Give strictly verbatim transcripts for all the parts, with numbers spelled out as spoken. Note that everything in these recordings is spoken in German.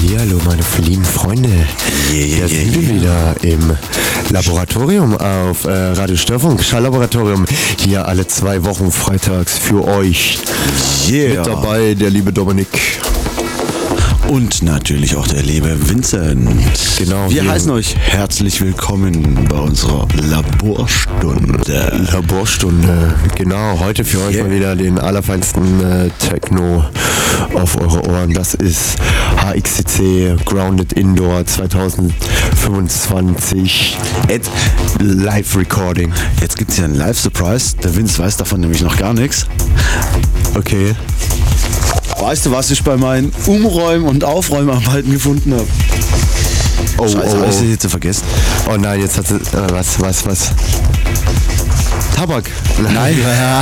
Hallihallo, meine lieben Freunde. Yeah, yeah, Hier sind yeah, wir wieder im Laboratorium auf äh, Radio Störfunk, Schalllaboratorium. Hier alle zwei Wochen freitags für euch. Yeah. Mit dabei der liebe Dominik. Und natürlich auch der liebe Vincent. Genau. Wir hier. heißen euch herzlich willkommen bei unserer Laborstunde. Laborstunde. Genau, heute für euch Yeah. mal wieder den allerfeinsten äh, Techno auf eure Ohren. Das ist H X C C Grounded Indoor zwanzig fünfundzwanzig Jetzt, Live Recording. jetzt gibt es ja einen Live-Surprise. Der Vince weiß davon nämlich noch gar nichts. Okay. Weißt du, was ich bei meinen Umräumen- und Aufräumarbeiten gefunden habe? Oh, Scheiße, oh, hab ich das oh. jetzt vergessen? Oh nein, jetzt hat sie. Äh, was, was, was? Tabak. Nein.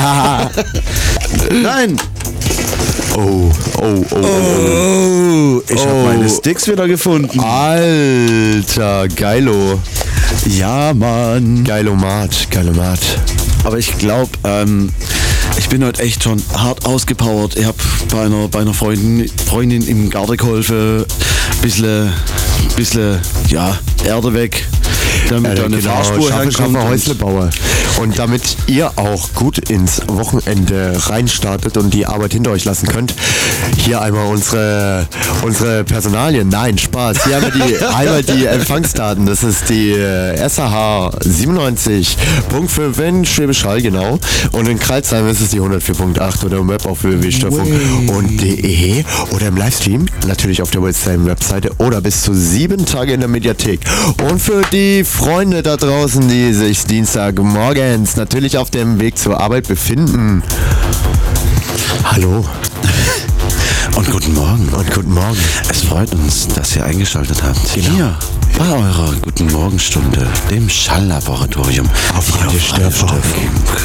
Nein. Oh, oh, oh, oh. Oh, ich Oh. habe meine Sticks wieder gefunden. Alter, geilo. Ja, Mann. Geilomat, Geilomat. Aber ich glaube, ähm, ich bin heute echt schon hart ausgepowert. Ich habe bei einer, bei einer Freundin, Freundin im Garten geholfen, ein bisschen, bisschen, ja, Erde weg, damit da eine Fahrspur Schaffe, herkommt. Schaffe, Häuslebauer. Und damit ihr auch gut ins Wochenende reinstartet und die Arbeit hinter euch lassen könnt, hier einmal unsere, unsere Personalien. Nein, Spaß. Hier haben wir die, einmal die Empfangsdaten. Das ist die äh, S H H siebenundneunzig Punkt fünf in Schwäbisch Hall, genau. Und in Kreilsheim ist es die hundertvier Punkt acht oder im Web auf w w w punkt störfunk punkt d e oder im Livestream, natürlich auf der Webseite oder bis zu sieben Tage in der Mediathek. Und für die Freunde da draußen, die sich Dienstagmorgens natürlich auf dem Weg zur Arbeit befinden. Hallo. Und guten Morgen. Und guten Morgen. Es freut uns, dass ihr eingeschaltet habt. Genau. Hier bei eurer Guten Morgenstunde, dem Schalllaboratorium Auf Radio Störfunk.